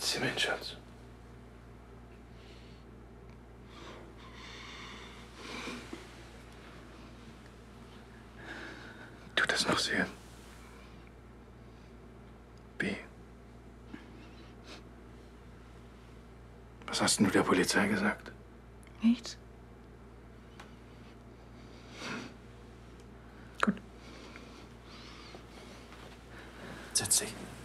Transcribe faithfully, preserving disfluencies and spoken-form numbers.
Sie, mein Schatz. Tut das noch sehr weh? Was hast du der Polizei gesagt? Nichts. Gut. Setz dich.